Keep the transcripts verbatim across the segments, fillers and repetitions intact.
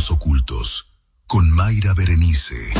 Misterios Ocultos, con Mayra Berenice.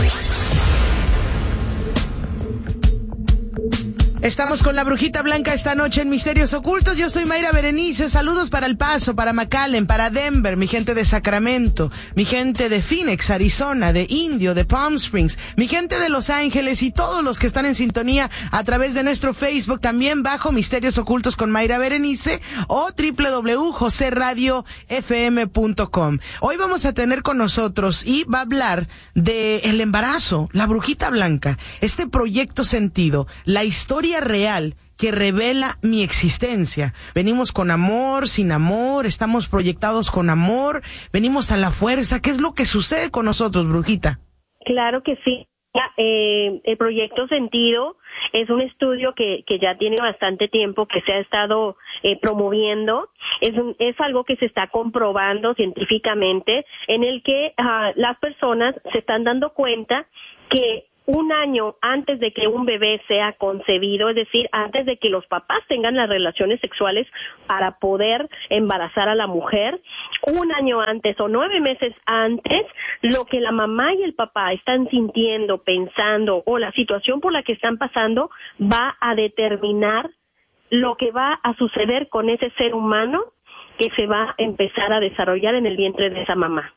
Estamos con la Brujita Blanca esta noche en Misterios Ocultos. Yo soy Mayra Berenice. Saludos para El Paso, para McAllen, para Denver, mi gente de Sacramento, mi gente de Phoenix, Arizona, de Indio, de Palm Springs, mi gente de Los Ángeles y todos los que están en sintonía a través de nuestro Facebook, también bajo Misterios Ocultos con Mayra Berenice o doble u doble u doble u punto jose radio f m punto com. Hoy vamos a tener con nosotros y va a hablar de el embarazo, la Brujita Blanca, este proyecto sentido, la historia real que revela mi existencia. Venimos con amor, sin amor, estamos proyectados con amor, venimos a la fuerza. ¿Qué es lo que sucede con nosotros, Brujita? Claro que sí. Eh, el proyecto Sentido es un estudio que, que ya tiene bastante tiempo que se ha estado eh, promoviendo. Es, un, es algo que se está comprobando científicamente, en el que uh, las personas se están dando cuenta que un año antes de que un bebé sea concebido, es decir, antes de que los papás tengan las relaciones sexuales para poder embarazar a la mujer, un año antes o nueve meses antes, lo que la mamá y el papá están sintiendo, pensando o la situación por la que están pasando va a determinar lo que va a suceder con ese ser humano que se va a empezar a desarrollar en el vientre de esa mamá.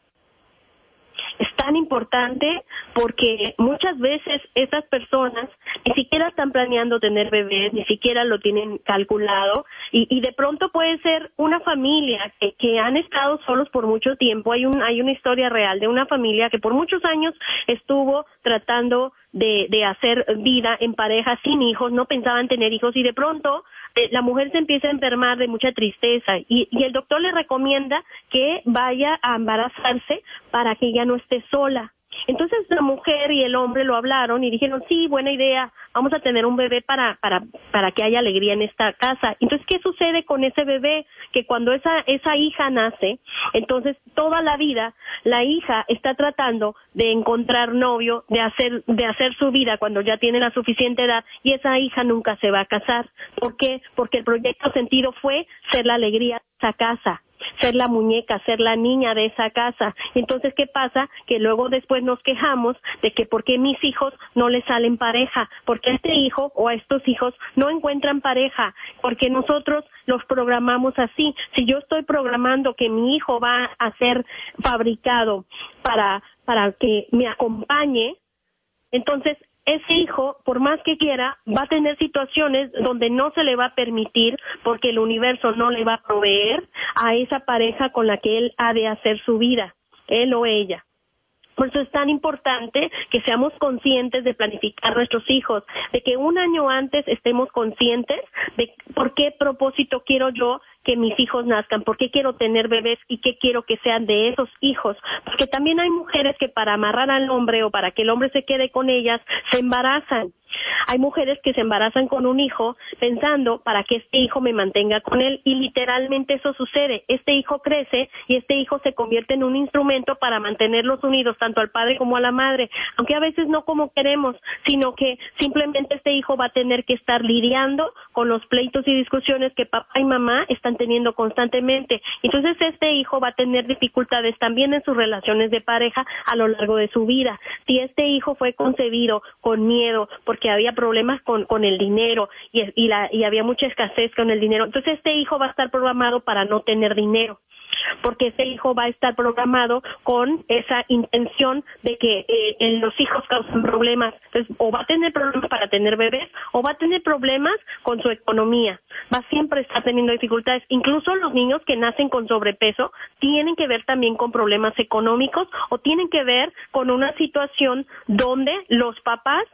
Es tan importante porque muchas veces esas personas ni siquiera están planeando tener bebés, ni siquiera lo tienen calculado y, y de pronto puede ser una familia que, que han estado solos por mucho tiempo. Hay un hay una historia real de una familia que por muchos años estuvo tratando de, de hacer vida en pareja sin hijos, no pensaban tener hijos y de pronto eh, la mujer se empieza a enfermar de mucha tristeza y, y el doctor le recomienda que vaya a embarazarse para que ella no esté sola. Entonces la mujer y el hombre lo hablaron y dijeron, sí, buena idea, vamos a tener un bebé para para para que haya alegría en esta casa. Entonces, ¿qué sucede con ese bebé? Que cuando esa esa hija nace, entonces toda la vida la hija está tratando de encontrar novio, de hacer de hacer su vida cuando ya tiene la suficiente edad y esa hija nunca se va a casar. ¿Por qué? Porque el proyecto Sentido fue ser la alegría de esa casa, ser la muñeca, ser la niña de esa casa. Entonces, ¿qué pasa? Que luego después nos quejamos de que por qué mis hijos no les salen pareja, porque a este hijo o a estos hijos no encuentran pareja, porque nosotros los programamos así. Si yo estoy programando que mi hijo va a ser fabricado para, para que me acompañe, entonces ese hijo, por más que quiera, va a tener situaciones donde no se le va a permitir, porque el universo no le va a proveer a esa pareja con la que él ha de hacer su vida, él o ella. Por eso es tan importante que seamos conscientes de planificar nuestros hijos, de que un año antes estemos conscientes de por qué propósito quiero yo que mis hijos nazcan, por qué quiero tener bebés y qué quiero que sean de esos hijos. Porque también hay mujeres que para amarrar al hombre o para que el hombre se quede con ellas, se embarazan. Hay mujeres que se embarazan con un hijo pensando para que este hijo me mantenga con él y literalmente eso sucede. Este hijo crece y este hijo se convierte en un instrumento para mantenerlos unidos tanto al padre como a la madre, aunque a veces no como queremos, sino que simplemente este hijo va a tener que estar lidiando con los pleitos y discusiones que papá y mamá están teniendo constantemente. Entonces este hijo va a tener dificultades también en sus relaciones de pareja a lo largo de su vida. Si este hijo fue concebido con miedo porque había problemas con con el dinero y y, la, y había mucha escasez con el dinero, entonces este hijo va a estar programado para no tener dinero, porque ese hijo va a estar programado con esa intención de que eh, los hijos causan problemas. Entonces, o va a tener problemas para tener bebés, o va a tener problemas con su economía. Va a siempre estar teniendo dificultades. Incluso los niños que nacen con sobrepeso tienen que ver también con problemas económicos o tienen que ver con una situación donde los papás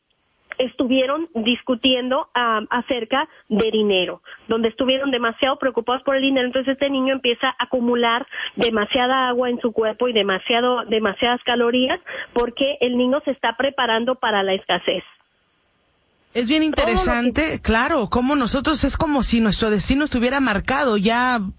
estuvieron discutiendo um, acerca de dinero, donde estuvieron demasiado preocupados por el dinero. Entonces este niño empieza a acumular demasiada agua en su cuerpo y demasiado demasiadas calorías porque el niño se está preparando para la escasez. Es bien interesante, que... claro, como nosotros es como si nuestro destino estuviera marcado ya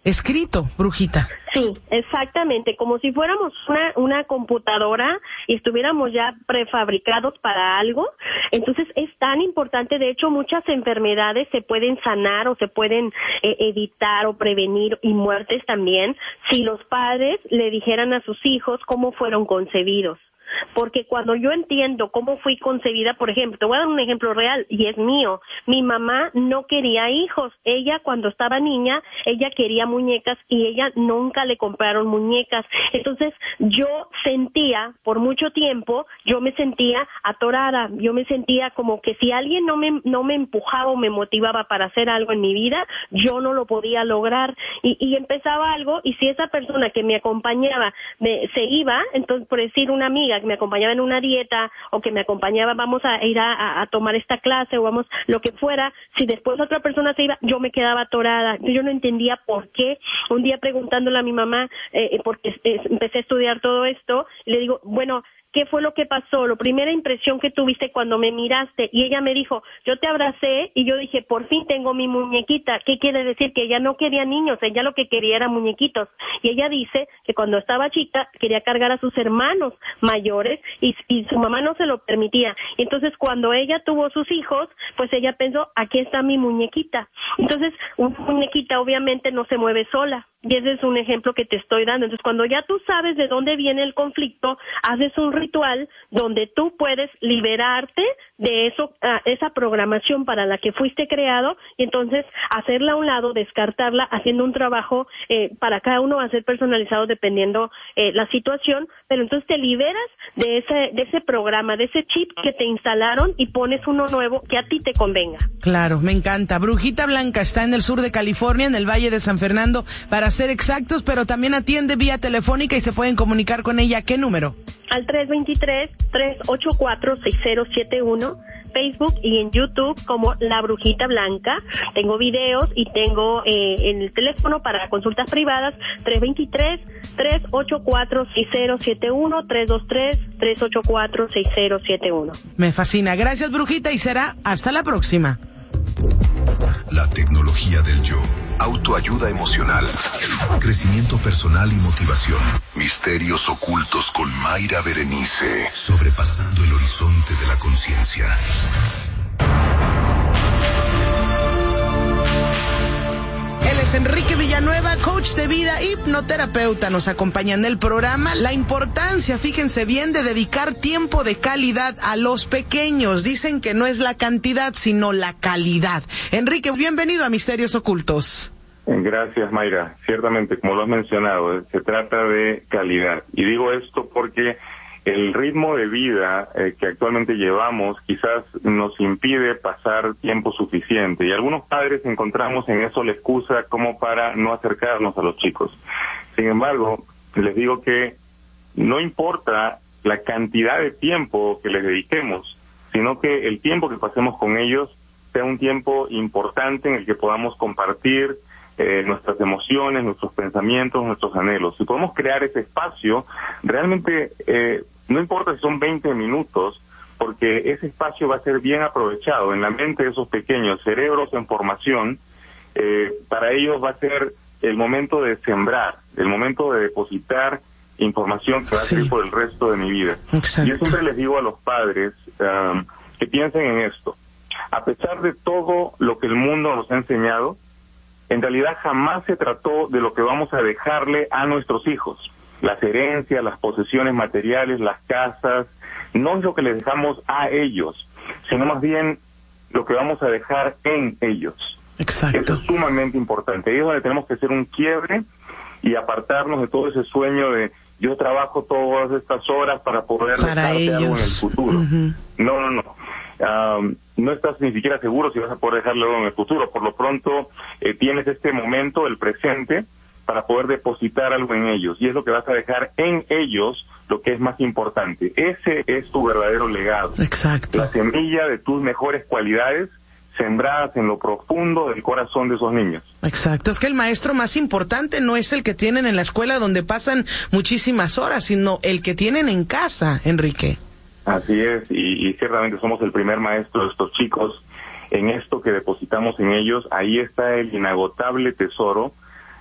escrito, Brujita. Sí, exactamente, como si fuéramos una, una computadora y estuviéramos ya prefabricados para algo. Entonces es tan importante, de hecho muchas enfermedades se pueden sanar o se pueden eh, evitar o prevenir, y muertes también, si los padres le dijeran a sus hijos cómo fueron concebidos. Porque cuando yo entiendo cómo fui concebida, por ejemplo, te voy a dar un ejemplo real y es mío. Mi mamá no quería hijos. Ella, cuando estaba niña, ella quería muñecas y ella nunca le compraron muñecas. Entonces, yo sentía, por mucho tiempo, yo me sentía atorada. Yo me sentía como que si alguien no me, no me empujaba o me motivaba para hacer algo en mi vida, yo no lo podía lograr. Y, y empezaba algo, y si esa persona que me acompañaba me, se iba, entonces, por decir, una amiga que me acompañaba en una dieta o que me acompañaba, vamos a ir a, a, a tomar esta clase o vamos, lo que fuera, si después otra persona se iba, yo me quedaba atorada. Yo no entendía por qué. Un día preguntándole a mi mamá, eh, porque eh, empecé a estudiar todo esto, le digo, bueno, ¿qué fue lo que pasó? La primera impresión que tuviste cuando me miraste. Y ella me dijo, yo te abracé y yo dije, por fin tengo mi muñequita. ¿Qué quiere decir? Que ella no quería niños, ella lo que quería era muñequitos. Y ella dice que cuando estaba chica quería cargar a sus hermanos mayores y, y su mamá no se lo permitía. Entonces cuando ella tuvo sus hijos, pues ella pensó, aquí está mi muñequita. Entonces una muñequita obviamente no se mueve sola. Y ese es un ejemplo que te estoy dando. Entonces, cuando ya tú sabes de dónde viene el conflicto, haces un ritual donde tú puedes liberarte de eso, uh, esa programación para la que fuiste creado, y entonces hacerla a un lado, descartarla, haciendo un trabajo eh, para cada uno va a ser personalizado dependiendo eh, la situación, pero entonces te liberas de ese, de ese programa, de ese chip que te instalaron y pones uno nuevo que a ti te convenga. Claro, me encanta. Brujita Blanca está en el sur de California, en el Valle de San Fernando, para ser exactos, pero también atiende vía telefónica y se pueden comunicar con ella. ¿Qué número? Al tres dos tres, tres ocho cuatro, seis cero siete uno, Facebook y en YouTube como La Brujita Blanca. Tengo videos y tengo eh, en el teléfono para consultas privadas tres dos tres, tres ocho cuatro, seis cero siete uno, tres dos tres, tres ocho cuatro, seis cero siete uno. Me fascina. Gracias, Brujita, y será hasta la próxima. La tecnología del yo. Autoayuda emocional. Crecimiento personal y motivación. Misterios ocultos con Mayra Berenice. Sobrepasando el horizonte de la conciencia. Él es Enrique Villanueva, coach de vida, hipnoterapeuta. Nos acompaña en el programa. La importancia, fíjense bien, de dedicar tiempo de calidad a los pequeños. Dicen que no es la cantidad, sino la calidad. Enrique, bienvenido a Misterios Ocultos. Gracias, Mayra. Ciertamente, como lo has mencionado, se trata de calidad. Y digo esto porque el ritmo de vida eh, que actualmente llevamos quizás nos impide pasar tiempo suficiente, y algunos padres encontramos en eso la excusa como para no acercarnos a los chicos. Sin embargo, les digo que no importa la cantidad de tiempo que les dediquemos, sino que el tiempo que pasemos con ellos sea un tiempo importante en el que podamos compartir Eh, nuestras emociones, nuestros pensamientos, nuestros anhelos. Si podemos crear ese espacio, realmente eh, no importa si son veinte minutos, porque ese espacio va a ser bien aprovechado en la mente de esos pequeños cerebros en formación. Eh, para ellos va a ser el momento de sembrar, el momento de depositar información que va sí. a ser por el resto de mi vida. Exacto. Yo siempre les digo a los padres um, que piensen en esto. A pesar de todo lo que el mundo nos ha enseñado, en realidad jamás se trató de lo que vamos a dejarle a nuestros hijos. Las herencias, las posesiones materiales, las casas, no es lo que les dejamos a ellos, sino más bien lo que vamos a dejar en ellos. Exacto. Eso es sumamente importante. Ahí es donde tenemos que hacer un quiebre y apartarnos de todo ese sueño de yo trabajo todas estas horas para poder para ellos. Algo en el futuro. Uh-huh. No, no, no. Um, no estás ni siquiera seguro si vas a poder dejarlo en el futuro. Por lo pronto eh, tienes este momento, el presente, para poder depositar algo en ellos, y es lo que vas a dejar en ellos, lo que es más importante. Ese es tu verdadero legado. Exacto. La semilla de tus mejores cualidades sembradas en lo profundo del corazón de esos niños. Exacto, es que el maestro más importante no es el que tienen en la escuela donde pasan muchísimas horas, sino el que tienen en casa, Enrique. Así es, y, y ciertamente somos el primer maestro de estos chicos. En esto que depositamos en ellos, ahí está el inagotable tesoro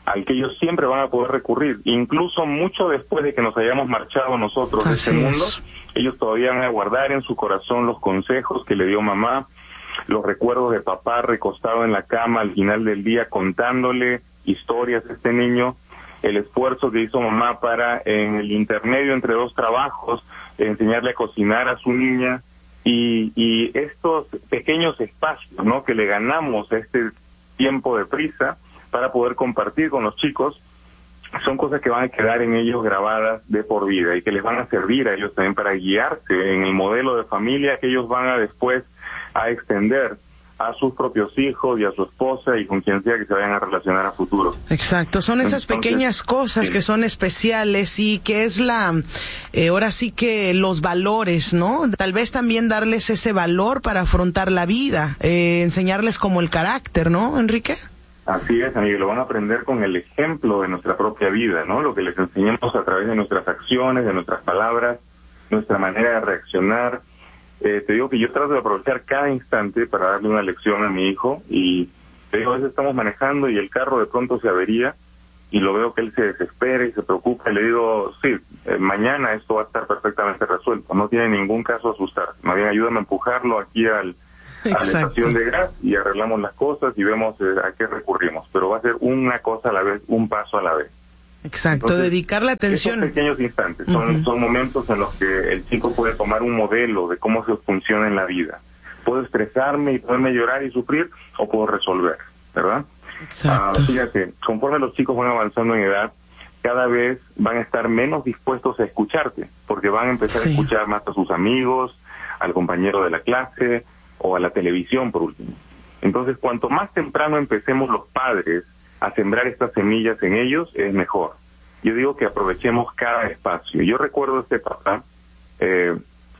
al que ellos siempre van a poder recurrir, incluso mucho después de que nos hayamos marchado nosotros de este mundo. Ellos todavía van a guardar en su corazón los consejos que le dio mamá, los recuerdos de papá recostado en la cama al final del día contándole historias a este niño, el esfuerzo que hizo mamá para, en el intermedio entre dos trabajos, enseñarle a cocinar a su niña, y, y estos pequeños espacios, ¿no?, que le ganamos a este tiempo de prisa para poder compartir con los chicos, son cosas que van a quedar en ellos grabadas de por vida y que les van a servir a ellos también para guiarse en el modelo de familia que ellos van a después a extender a sus propios hijos y a su esposa y con quien sea que se vayan a relacionar a futuro. Exacto, son esas Entonces, pequeñas cosas sí. que son especiales y que es la, eh, ahora sí que los valores, ¿no? Tal vez también darles ese valor para afrontar la vida, eh, enseñarles como el carácter, ¿no, Enrique? Así es, amigo, lo van a aprender con el ejemplo de nuestra propia vida, ¿no? Lo que les enseñamos a través de nuestras acciones, de nuestras palabras, nuestra manera de reaccionar. Eh, te digo que yo trato de aprovechar cada instante para darle una lección a mi hijo y te digo, a veces estamos manejando y el carro de pronto se avería y lo veo que él se desespera y se preocupa y le digo, sí, eh, mañana esto va a estar perfectamente resuelto, no tiene ningún caso asustar, más bien ayúdame a empujarlo aquí al... Exacto. a la estación de gas y arreglamos las cosas y vemos eh, a qué recurrimos, pero va a ser una cosa a la vez, un paso a la vez. Exacto, entonces, dedicar la atención. Esos pequeños instantes son, uh-huh. son momentos en los que el chico puede tomar un modelo de cómo se funciona en la vida. Puedo estresarme y poderme llorar y sufrir o puedo resolver, ¿verdad? Exacto. Uh, fíjate, conforme los chicos van avanzando en edad, cada vez van a estar menos dispuestos a escucharte, porque van a empezar sí. a escuchar más a sus amigos, al compañero de la clase, o a la televisión, por último. Entonces, cuanto más temprano empecemos los padres a sembrar estas semillas en ellos, es mejor. Yo digo que aprovechemos cada espacio. Yo recuerdo a este papá, eh,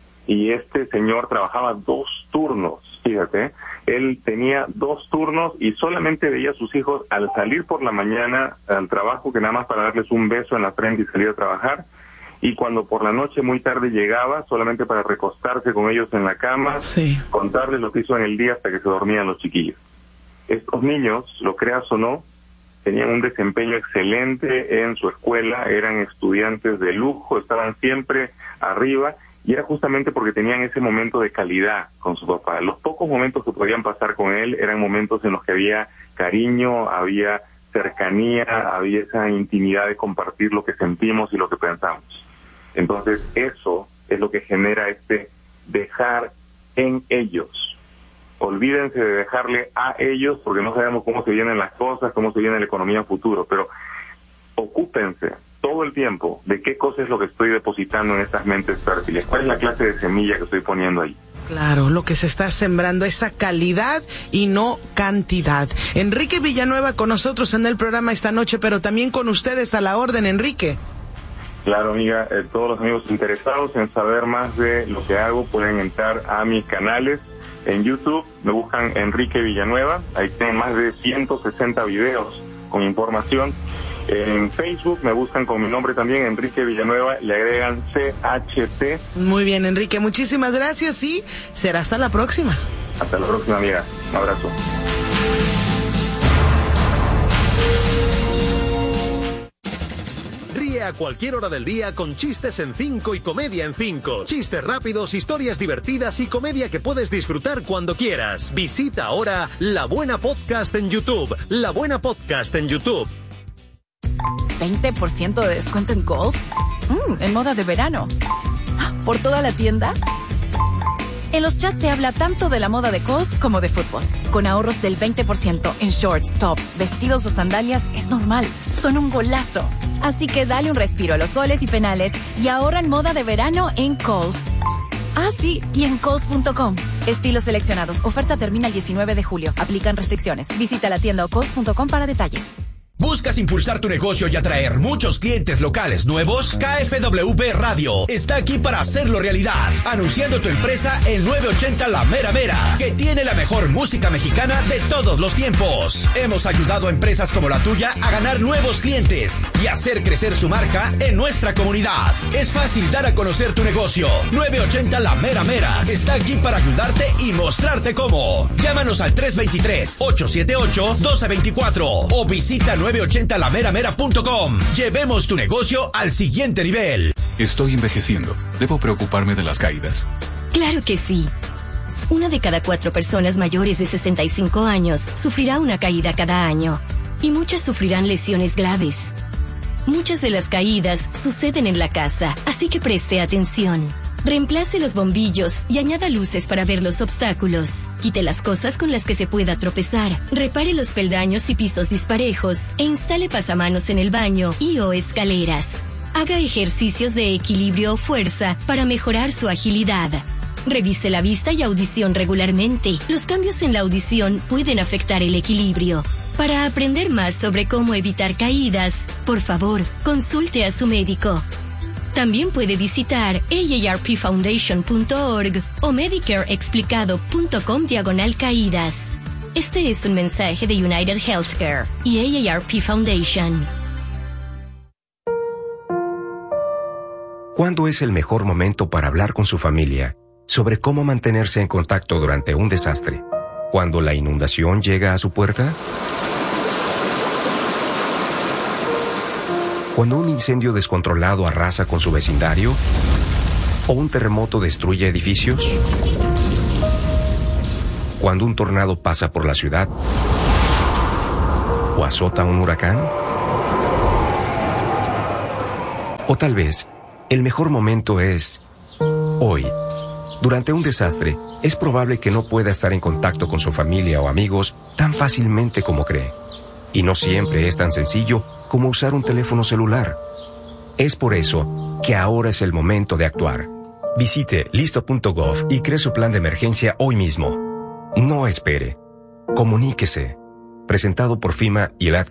y este señor trabajaba dos turnos, fíjate, él tenía dos turnos y solamente veía a sus hijos al salir por la mañana al trabajo, que nada más para darles un beso en la frente y salir a trabajar, y cuando por la noche muy tarde llegaba, solamente para recostarse con ellos en la cama, sí. contarles lo que hizo en el día hasta que se dormían los chiquillos. Estos niños, lo creas o no, tenían un desempeño excelente en su escuela, eran estudiantes de lujo, estaban siempre arriba, y era justamente porque tenían ese momento de calidad con su papá. Los pocos momentos que podían pasar con él eran momentos en los que había cariño, había cercanía, había esa intimidad de compartir lo que sentimos y lo que pensamos. Entonces, eso es lo que genera este dejar en ellos. Olvídense de dejarle a ellos, porque no sabemos cómo se vienen las cosas, cómo se viene la economía a futuro, pero ocúpense todo el tiempo de qué cosa es lo que estoy depositando en estas mentes fértiles, cuál es la clase de semilla que estoy poniendo ahí. Claro, lo que se está sembrando, esa calidad y no cantidad. Enrique Villanueva con nosotros en el programa esta noche, pero también con ustedes a la orden, Enrique. Claro, amiga, eh, todos los amigos interesados en saber más de lo que hago pueden entrar a mis canales en YouTube, me buscan Enrique Villanueva, ahí tienen más de ciento sesenta videos con información. En Facebook me buscan con mi nombre también, Enrique Villanueva, le agregan C H T. Muy bien, Enrique, muchísimas gracias y será hasta la próxima. Hasta la próxima, amiga. Un abrazo. A cualquier hora del día con chistes en cinco y comedia en cinco. Chistes rápidos, historias divertidas y comedia que puedes disfrutar cuando quieras. Visita ahora La Buena Podcast en YouTube. La Buena Podcast en YouTube. ¿veinte por ciento de descuento en Kohl's? Mm, en moda de verano. ¿Por toda la tienda? En los chats se habla tanto de la moda de Kohl's como de fútbol. Con ahorros del veinte por ciento en shorts, tops, vestidos o sandalias es normal. Son un golazo. Así que dale un respiro a los goles y penales y ahorra en moda de verano en Kohl's. Ah, sí, y en Kohl's punto com. Estilos seleccionados. Oferta termina el diecinueve de julio. Aplican restricciones. Visita la tienda o Kohl's punto com para detalles. ¿Buscas impulsar tu negocio y atraer muchos clientes locales nuevos? K F W P Radio está aquí para hacerlo realidad. Anunciando tu empresa en nueve ochenta La Mera Mera, que tiene la mejor música mexicana de todos los tiempos. Hemos ayudado a empresas como la tuya a ganar nuevos clientes y hacer crecer su marca en nuestra comunidad. Es fácil dar a conocer tu negocio. nueve ochenta La Mera Mera está aquí para ayudarte y mostrarte cómo. Llámanos al tres dos tres, ocho siete ocho, uno dos dos cuatro o visita nueve ochenta la mera mera punto com. Llevemos tu negocio al siguiente nivel. Estoy envejeciendo. ¿Debo preocuparme de las caídas? Claro que sí. Una de cada cuatro personas mayores de sesenta y cinco años sufrirá una caída cada año. Y muchas sufrirán lesiones graves. Muchas de las caídas suceden en la casa, así que preste atención. Reemplace los bombillos y añada luces para ver los obstáculos. Quite las cosas con las que se pueda tropezar. Repare los peldaños y pisos disparejos e instale pasamanos en el baño y o escaleras. Haga ejercicios de equilibrio o fuerza para mejorar su agilidad. Revise la vista y audición regularmente. Los cambios en la audición pueden afectar el equilibrio. Para aprender más sobre cómo evitar caídas, por favor, consulte a su médico. También puede visitar A A R P foundation punto org o medicareexplicado punto com diagonal caídas. Este es un mensaje de United Healthcare y A A R P Foundation. ¿Cuándo es el mejor momento para hablar con su familia sobre cómo mantenerse en contacto durante un desastre? ¿Cuando la inundación llega a su puerta? ¿Cuando un incendio descontrolado arrasa con su vecindario? ¿O un terremoto destruye edificios? ¿Cuando un tornado pasa por la ciudad? ¿O azota un huracán? O tal vez, el mejor momento es hoy. Durante un desastre, es probable que no pueda estar en contacto con su familia o amigos tan fácilmente como cree. Y no siempre es tan sencillo como usar un teléfono celular. Es por eso que ahora es el momento de actuar. Visite listo punto gov y cree su plan de emergencia hoy mismo. No espere. Comuníquese. Presentado por FEMA y el A D